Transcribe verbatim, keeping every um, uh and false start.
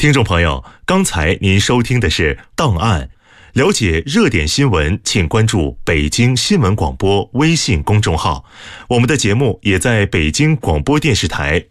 听众朋友，刚才您收听的是《档案》，了解热点新闻，请关注北京新闻广播微信公众号。我们的节目也在北京广播电视台